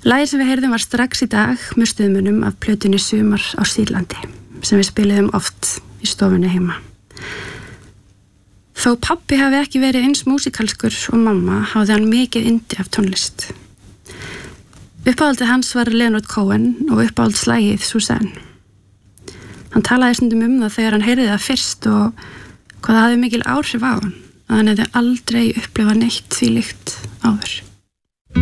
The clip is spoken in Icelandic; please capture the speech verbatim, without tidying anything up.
Lagið sem við heyrðum var Strax í dag með stuðmunum af plötunni Sumar á Sýrlandi sem við spiluðum oft í stofunni heima. Þó pabbi hafi ekki verið eins músikalskur og mamma hafði hann mikið yndi af tónlist. Uppáhaldið hans var Leonard Cohen og uppáhaldslagið Suzanne. Hann talaði stundum um það þegar hann heyrði það fyrst og hvað það hafði mikil áhrif á hann, að hann hefði aldrei upplifað neitt því líkt áður.